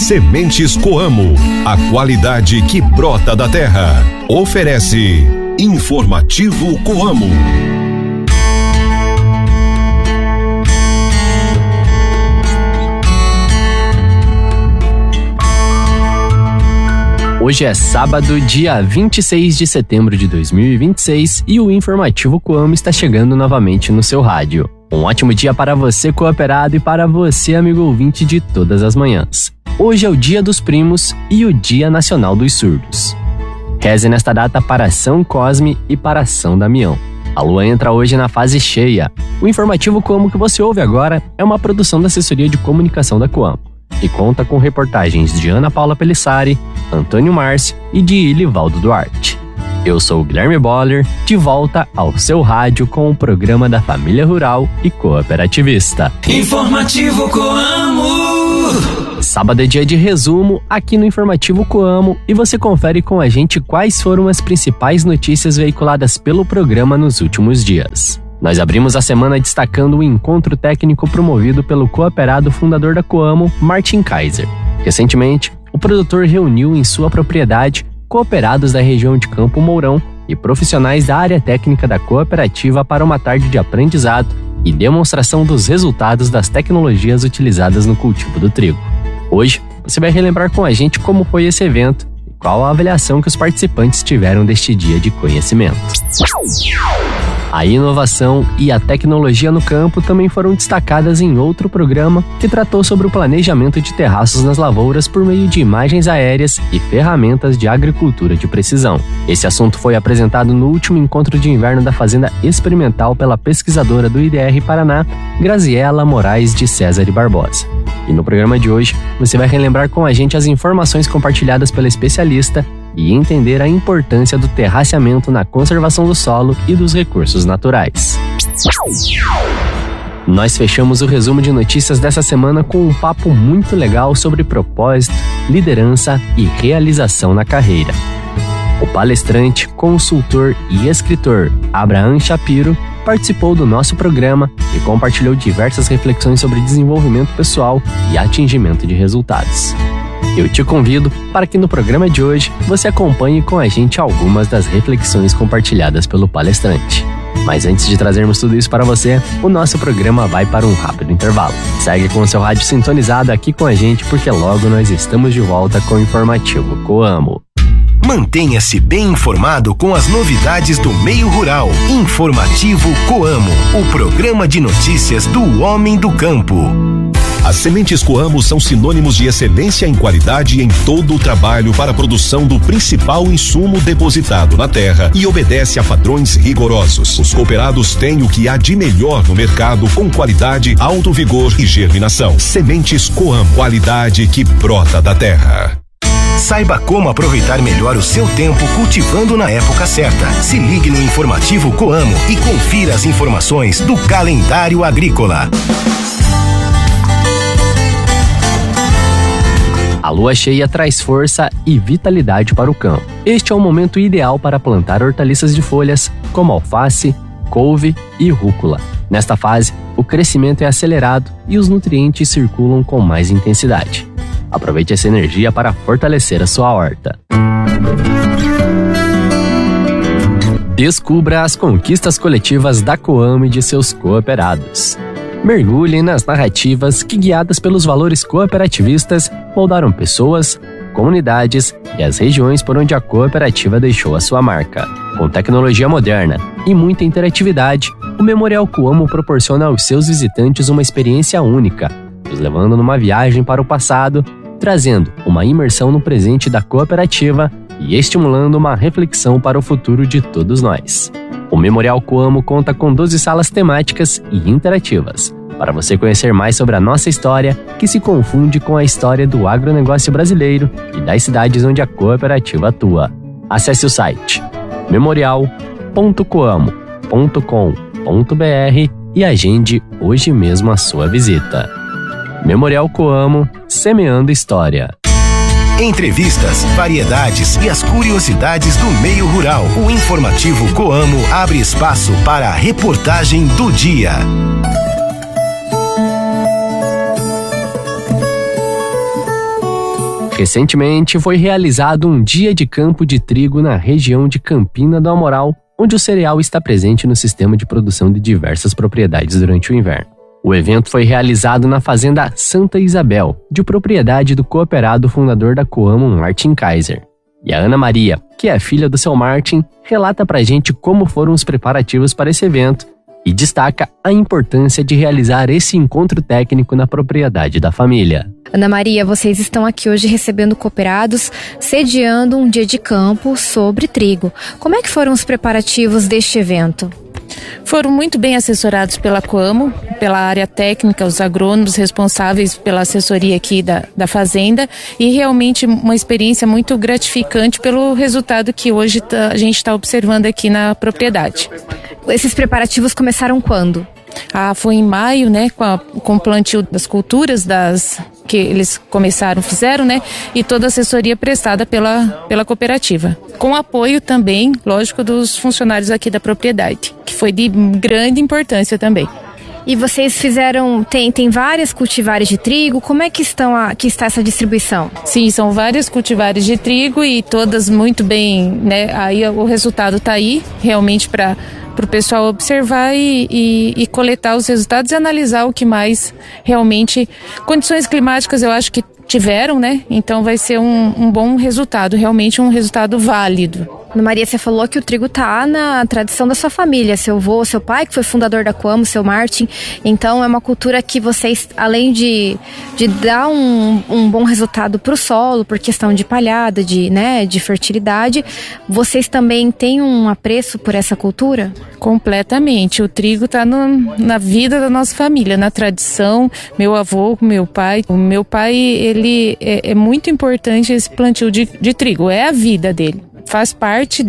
Sementes Coamo, a qualidade que brota da terra. Oferece Informativo Coamo. Hoje é sábado, dia 26 de setembro de 2026 e o Informativo Coamo está chegando novamente no seu rádio. Um ótimo dia para você, cooperado, e para você, amigo ouvinte de todas as manhãs. Hoje é o Dia dos Primos e o Dia Nacional dos Surdos. Reze nesta data para São Cosme e para São Damião. A lua entra hoje na fase cheia. O Informativo Coamo que você ouve agora é uma produção da Assessoria de Comunicação da Coamo e conta com reportagens de Ana Paula Pelissari, Antônio Márcio e de Ilivaldo Duarte. Eu sou o Guilherme Boller, de volta ao seu rádio com o programa da família rural e cooperativista. Informativo Coamo! Sábado é dia de resumo aqui no Informativo Coamo e você confere com a gente quais foram as principais notícias veiculadas pelo programa nos últimos dias. Nós abrimos a semana destacando o encontro técnico promovido pelo cooperado fundador da Coamo, Martin Kaiser. Recentemente, o produtor reuniu em sua propriedade cooperados da região de Campo Mourão e profissionais da área técnica da cooperativa para uma tarde de aprendizado e demonstração dos resultados das tecnologias utilizadas no cultivo do trigo. Hoje, você vai relembrar com a gente como foi esse evento e qual a avaliação que os participantes tiveram deste dia de conhecimento. A inovação e a tecnologia no campo também foram destacadas em outro programa que tratou sobre o planejamento de terraços nas lavouras por meio de imagens aéreas e ferramentas de agricultura de precisão. Esse assunto foi apresentado no último encontro de inverno da Fazenda Experimental pela pesquisadora do IDR Paraná, Graziela Moraes de César e Barbosa. E no programa de hoje, você vai relembrar com a gente as informações compartilhadas pela especialista e entender a importância do terraceamento na conservação do solo e dos recursos naturais. Nós fechamos o resumo de notícias dessa semana com um papo muito legal sobre propósito, liderança e realização na carreira. O palestrante, consultor e escritor Abraham Shapiro participou do nosso programa e compartilhou diversas reflexões sobre desenvolvimento pessoal e atingimento de resultados. Eu te convido para que no programa de hoje você acompanhe com a gente algumas das reflexões compartilhadas pelo palestrante. Mas antes de trazermos tudo isso para você, o nosso programa vai para um rápido intervalo. Segue com o seu rádio sintonizado aqui com a gente porque logo nós estamos de volta com o Informativo Coamo. Mantenha-se bem informado com as novidades do meio rural. Informativo Coamo, o programa de notícias do homem do campo. As sementes Coamo são sinônimos de excelência em qualidade em todo o trabalho para a produção do principal insumo depositado na terra e obedece a padrões rigorosos. Os cooperados têm o que há de melhor no mercado com qualidade, alto vigor e germinação. Sementes Coamo, qualidade que brota da terra. Saiba como aproveitar melhor o seu tempo cultivando na época certa. Se ligue no Informativo Coamo e confira as informações do calendário agrícola. A lua cheia traz força e vitalidade para o campo. Este é o momento ideal para plantar hortaliças de folhas, como alface, couve e rúcula. Nesta fase, o crescimento é acelerado e os nutrientes circulam com mais intensidade. Aproveite essa energia para fortalecer a sua horta. Descubra as conquistas coletivas da Coamo e de seus cooperados. Mergulhem nas narrativas que, guiadas pelos valores cooperativistas, moldaram pessoas, comunidades e as regiões por onde a cooperativa deixou a sua marca. Com tecnologia moderna e muita interatividade, o Memorial Coamo proporciona aos seus visitantes uma experiência única, os levando numa viagem para o passado, trazendo uma imersão no presente da cooperativa e estimulando uma reflexão para o futuro de todos nós. O Memorial Coamo conta com 12 salas temáticas e interativas, para você conhecer mais sobre a nossa história, que se confunde com a história do agronegócio brasileiro e das cidades onde a cooperativa atua. Acesse o site memorial.coamo.com.br e agende hoje mesmo a sua visita. Memorial Coamo, semeando história. Entrevistas, variedades e as curiosidades do meio rural. O Informativo Coamo abre espaço para a reportagem do dia. Recentemente foi realizado um dia de campo de trigo na região de Campina do Amoral, onde o cereal está presente no sistema de produção de diversas propriedades durante o inverno. O evento foi realizado na fazenda Santa Isabel, de propriedade do cooperado fundador da Coamo, Martin Kaiser. E a Ana Maria, que é filha do seu Martin, relata pra gente como foram os preparativos para esse evento e destaca a importância de realizar esse encontro técnico na propriedade da família. Ana Maria, vocês estão aqui hoje recebendo cooperados, sediando um dia de campo sobre trigo. Como é que foram os preparativos deste evento? Foram muito bem assessorados pela Coamo, pela área técnica, os agrônomos responsáveis pela assessoria aqui da fazenda, e realmente uma experiência muito gratificante pelo resultado que hoje a gente está observando aqui na propriedade. Esses preparativos começaram quando? Foi em maio, né, com o plantio das culturas que eles fizeram, né, e toda a assessoria prestada pela cooperativa. Com apoio também, lógico, dos funcionários aqui da propriedade, que foi de grande importância também. E vocês fizeram, tem várias cultivares de trigo, como é que está essa distribuição? Sim, são várias cultivares de trigo e todas muito bem, né, aí o resultado está aí, realmente para o pessoal observar e coletar os resultados e analisar o que mais realmente. Condições climáticas eu acho que tiveram, né? Então vai ser um bom resultado, realmente um resultado válido. Ana Maria, você falou que o trigo está na tradição da sua família, seu avô, seu pai, que foi fundador da Coamo, seu Martin. Então é uma cultura que vocês, além de dar um bom resultado para o solo, por questão de palhada, de fertilidade, vocês também têm um apreço por essa cultura? Completamente. O trigo está na vida da nossa família, na tradição. Meu avô, meu pai. O meu pai, ele é muito importante esse plantio de trigo, é a vida dele. Faz parte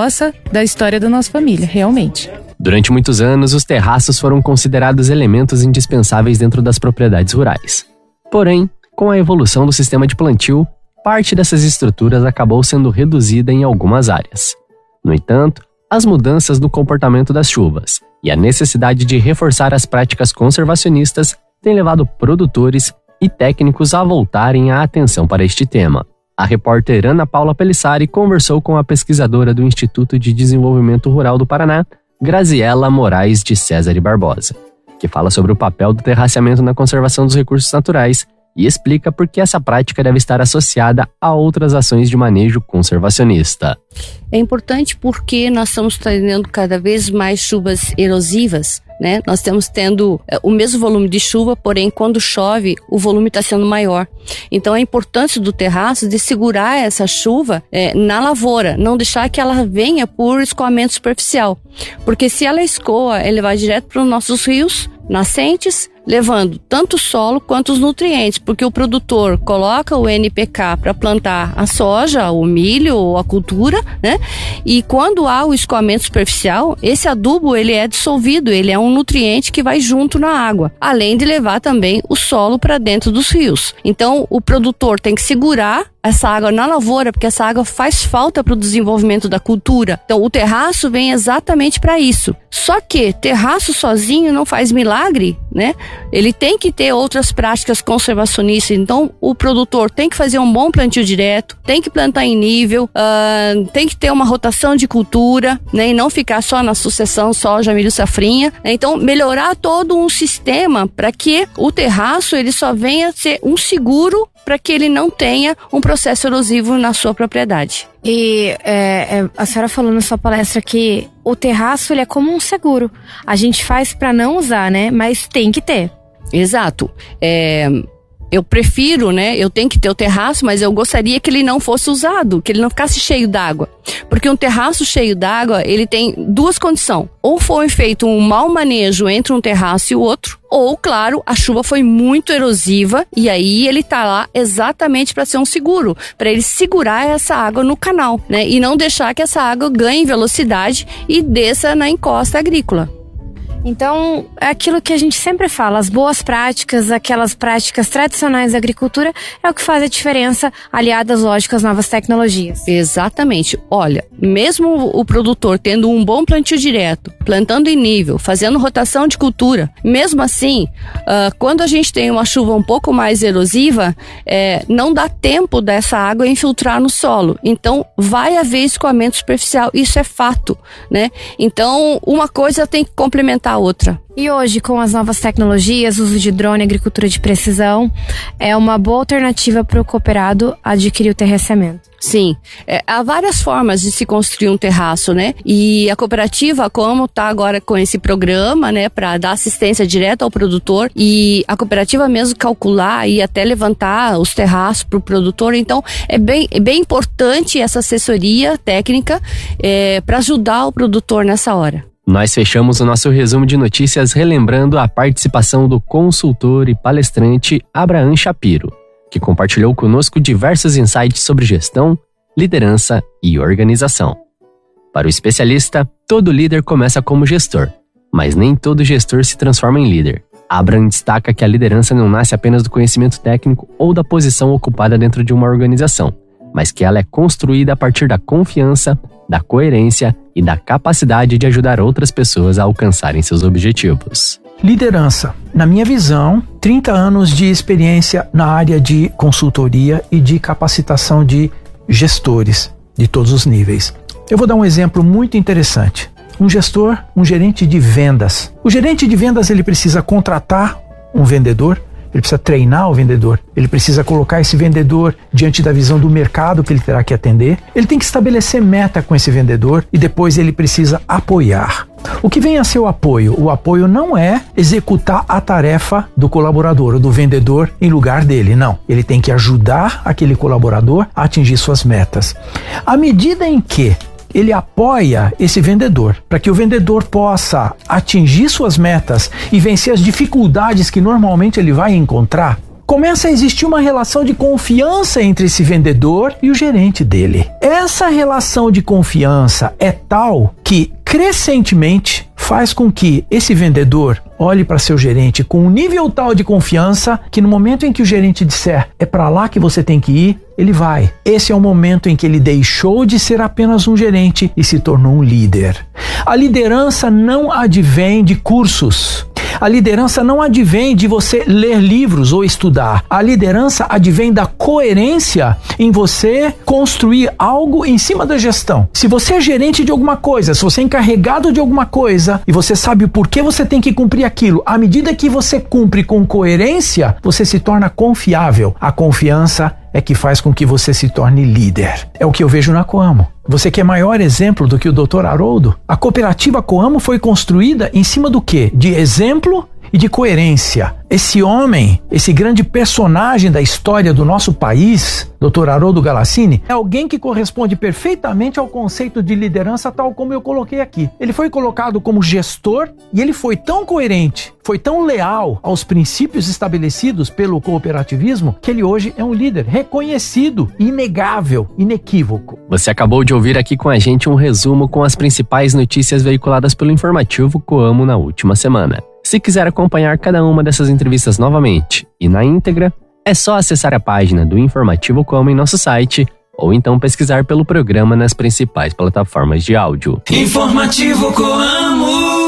da história da nossa família, realmente. Durante muitos anos, os terraços foram considerados elementos indispensáveis dentro das propriedades rurais. Porém, com a evolução do sistema de plantio, parte dessas estruturas acabou sendo reduzida em algumas áreas. No entanto, as mudanças no comportamento das chuvas e a necessidade de reforçar as práticas conservacionistas têm levado produtores e técnicos a voltarem a atenção para este tema. A repórter Ana Paula Pelissari conversou com a pesquisadora do Instituto de Desenvolvimento Rural do Paraná, Graziela Moraes de César e Barbosa, que fala sobre o papel do terraceamento na conservação dos recursos naturais e explica por que essa prática deve estar associada a outras ações de manejo conservacionista. É importante porque nós estamos tendo cada vez mais chuvas erosivas, né? Nós estamos tendo o mesmo volume de chuva, porém quando chove o volume está sendo maior. Então a importância do terraço de segurar essa chuva na lavoura, não deixar que ela venha por escoamento superficial, porque se ela escoa, ela vai direto para os nossos rios, nascentes, levando tanto o solo quanto os nutrientes, porque o produtor coloca o NPK para plantar a soja, o milho ou a cultura, né? E quando há o escoamento superficial, esse adubo ele é dissolvido, ele é um nutriente que vai junto na água, além de levar também o solo para dentro dos rios. Então o produtor tem que segurar essa água na lavoura, porque essa água faz falta para o desenvolvimento da cultura. Então o terraço vem exatamente para isso. Só que terraço sozinho não faz milagre, né? Ele tem que ter outras práticas conservacionistas. Então o produtor tem que fazer um bom plantio direto, tem que plantar em nível, tem que ter uma rotação de cultura, né? E não ficar só na sucessão soja, milho, safrinha. Então melhorar todo um sistema para que o terraço ele só venha ser um seguro para que ele não tenha um processo erosivo na sua propriedade. E a senhora falou na sua palestra que o terraço ele é como um seguro. A gente faz para não usar, né? Mas tem que ter. Exato. Eu prefiro, né? Eu tenho que ter o terraço, mas eu gostaria que ele não fosse usado, que ele não ficasse cheio d'água. Porque um terraço cheio d'água, ele tem duas condições. Ou foi feito um mau manejo entre um terraço e o outro, ou, claro, a chuva foi muito erosiva e aí ele tá lá exatamente para ser um seguro, para ele segurar essa água no canal, né? E não deixar que essa água ganhe velocidade e desça na encosta agrícola. Então, é aquilo que a gente sempre fala, as boas práticas, aquelas práticas tradicionais da agricultura é o que faz a diferença, aliadas, lógico, às novas tecnologias. Exatamente. Olha, mesmo o produtor tendo um bom plantio direto, plantando em nível, fazendo rotação de cultura, mesmo assim, quando a gente tem uma chuva um pouco mais erosiva, não dá tempo dessa água infiltrar no solo. Então, vai haver escoamento superficial. Isso é fato, né? Então, uma coisa tem que complementar a outra. E hoje, com as novas tecnologias, uso de drone, agricultura de precisão, é uma boa alternativa para o cooperado adquirir o terraceamento. Sim, há várias formas de se construir um terraço, né? E a cooperativa, como está agora com esse programa, né, para dar assistência direta ao produtor, e a cooperativa mesmo calcular e até levantar os terraços para o produtor, então é bem importante essa assessoria técnica para ajudar o produtor nessa hora. Nós fechamos o nosso resumo de notícias relembrando a participação do consultor e palestrante Abraham Shapiro, que compartilhou conosco diversos insights sobre gestão, liderança e organização. Para o especialista, todo líder começa como gestor, mas nem todo gestor se transforma em líder. Abraham destaca que a liderança não nasce apenas do conhecimento técnico ou da posição ocupada dentro de uma organização, mas que ela é construída a partir da confiança, da coerência e da capacidade de ajudar outras pessoas a alcançarem seus objetivos. Liderança. Na minha visão, 30 anos de experiência na área de consultoria e de capacitação de gestores de todos os níveis. Eu vou dar um exemplo muito interessante. Um gestor, um gerente de vendas. O gerente de vendas, ele precisa contratar um vendedor, ele precisa treinar o vendedor, ele precisa colocar esse vendedor diante da visão do mercado que ele terá que atender, ele tem que estabelecer meta com esse vendedor e depois ele precisa apoiar. O que vem a ser o apoio? O apoio não é executar a tarefa do colaborador ou do vendedor em lugar dele, não. Ele tem que ajudar aquele colaborador a atingir suas metas. À medida em que ele apoia esse vendedor para que o vendedor possa atingir suas metas e vencer as dificuldades que normalmente ele vai encontrar, começa a existir uma relação de confiança entre esse vendedor e o gerente dele. Essa relação de confiança é tal que crescentemente faz com que esse vendedor olhe para seu gerente com um nível tal de confiança que no momento em que o gerente disser é para lá que você tem que ir, ele vai. Esse é o momento em que ele deixou de ser apenas um gerente e se tornou um líder. A liderança não advém de cursos. A liderança não advém de você ler livros ou estudar. A liderança advém da coerência em você construir algo em cima da gestão. Se você é gerente de alguma coisa, se você é encarregado de alguma coisa e você sabe o porquê você tem que cumprir aquilo, à medida que você cumpre com coerência, você se torna confiável. A confiança é que faz com que você se torne líder. É o que eu vejo na Coamo. Você quer maior exemplo do que o Dr. Haroldo? A cooperativa Coamo foi construída em cima do quê? De exemplo e de coerência. Esse homem, esse grande personagem da história do nosso país, Dr. Haroldo Galassini, é alguém que corresponde perfeitamente ao conceito de liderança tal como eu coloquei aqui. Ele foi colocado como gestor e ele foi tão coerente, foi tão leal aos princípios estabelecidos pelo cooperativismo que ele hoje é um líder reconhecido, inegável, inequívoco. Você acabou de ouvir aqui com a gente um resumo com as principais notícias veiculadas pelo informativo Coamo na última semana. Se quiser acompanhar cada uma dessas entrevistas novamente e na íntegra, é só acessar a página do Informativo Coamo em nosso site ou então pesquisar pelo programa nas principais plataformas de áudio. Informativo Coamo.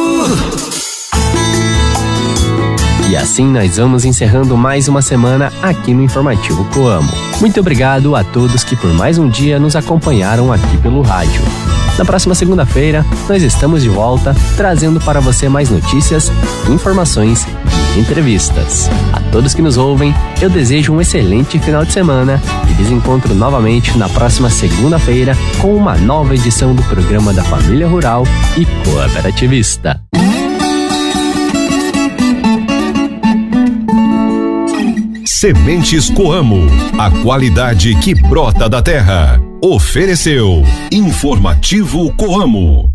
E assim nós vamos encerrando mais uma semana aqui no Informativo Coamo. Muito obrigado a todos que por mais um dia nos acompanharam aqui pelo rádio. Na próxima segunda-feira, nós estamos de volta, trazendo para você mais notícias, informações e entrevistas. A todos que nos ouvem, eu desejo um excelente final de semana e lhes encontro novamente na próxima segunda-feira com uma nova edição do programa da Família Rural e Cooperativista. Sementes Coamo, a qualidade que brota da terra. Ofereceu Informativo Coamo.